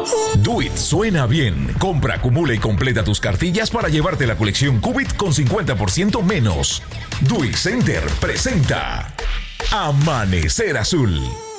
Do It suena bien. Compra, acumula y completa tus cartillas para llevarte la colección Qubit con 50% menos. Do It Center presenta Amanecer Azul.